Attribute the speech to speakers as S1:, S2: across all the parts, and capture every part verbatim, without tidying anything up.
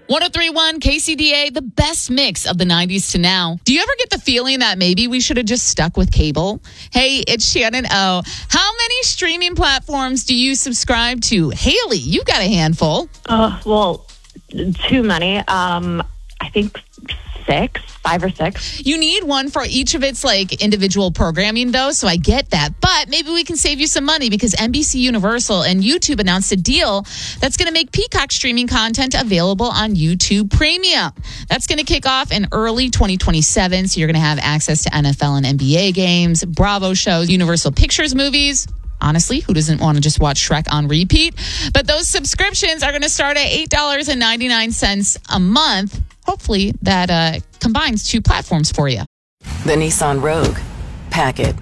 S1: one oh three point one K C D A, the best mix of the nineties to now. Do you ever get the feeling that maybe we should have just stuck with cable? Hey, it's Shannon O. How many streaming platforms do you subscribe to? Haley, you got a handful.
S2: Uh, well, too many. Um, I think six, five or six.
S1: You need one for each of its like individual programming though, so I get that. But maybe we can save you some money because N B C Universal and YouTube announced a deal that's going to make Peacock streaming content available on YouTube Premium. That's going to kick off in early twenty twenty-seven, so you're going to have access to N F L and N B A games, Bravo shows, Universal Pictures movies. Honestly, who doesn't want to just watch Shrek on repeat? But those subscriptions are going to start at eight dollars and ninety-nine cents a month. Hopefully that uh, combines two platforms for you.
S3: The Nissan Rogue. Pack it.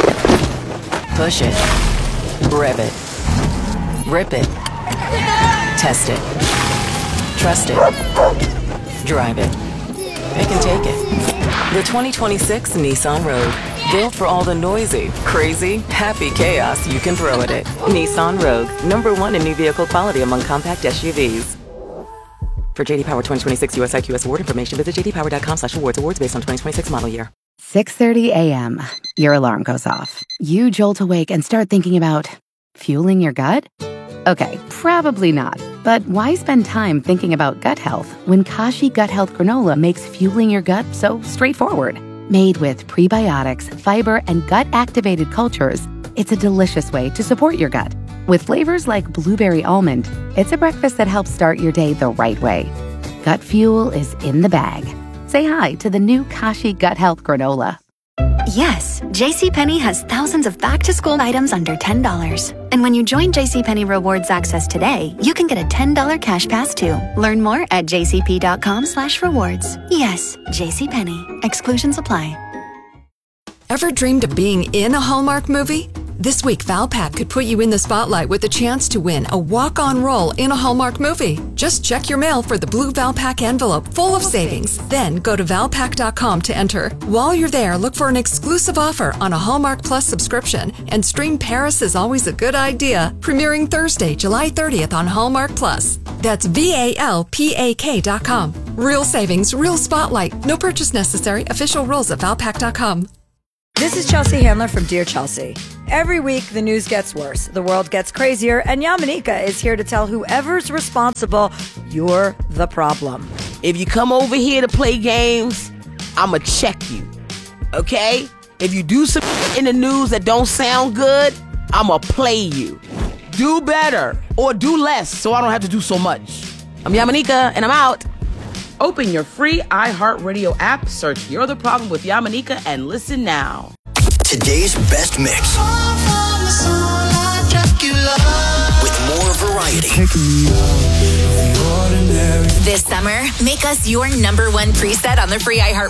S3: Push it. Rev it. Rip it. Test it. Trust it. Drive it. It can take it. The twenty twenty-six Nissan Rogue. Built for all the noisy, crazy, happy chaos you can throw at it. Nissan Rogue. Number one in new vehicle quality among compact S U Vs. For J D Power twenty twenty-six U S I Q S award information, visit j d power dot com slash awards. Awards based on twenty twenty-six model year.
S4: six thirty a.m. Your alarm goes off. You jolt awake and start thinking about fueling your gut? Okay, probably not. But why spend time thinking about gut health when Kashi Gut Health Granola makes fueling your gut so straightforward? Made with prebiotics, fiber, and gut-activated cultures, it's a delicious way to support your gut. With flavors like blueberry almond, it's a breakfast that helps start your day the right way. Gut fuel is in the bag. Say hi to the new Kashi Gut Health Granola.
S5: Yes, JCPenney has thousands of back-to-school items under ten dollars. And when you join JCPenney Rewards Access today, you can get a ten dollars cash pass too. Learn more at jcp.com slash rewards. Yes, JCPenney. Exclusions apply.
S6: Ever dreamed of being in a Hallmark movie? This week, Valpak could put you in the spotlight with a chance to win a walk-on role in a Hallmark movie. Just check your mail for the blue Valpak envelope full of savings. Then go to valpak dot com to enter. While you're there, look for an exclusive offer on a Hallmark Plus subscription and stream Paris is Always a Good Idea, premiering Thursday, July thirtieth on Hallmark Plus. That's V A L P A K dot com. Real savings, real spotlight. No purchase necessary. Official rules at valpak dot com.
S7: This is Chelsea Handler from Dear Chelsea. Every week, the news gets worse, the world gets crazier, and Yamanika is here to tell whoever's responsible, you're the problem.
S8: If you come over here to play games, I'ma check you, okay? If you do some in the news that don't sound good, I'ma play you. Do better, or do less, so I don't have to do so much. I'm Yamanika, and I'm out. Open your free iHeartRadio app, search You're the Problem with Yamanika, and listen now.
S9: Today's best mix. With more variety.
S5: This summer, make us your number one preset on the free iHeart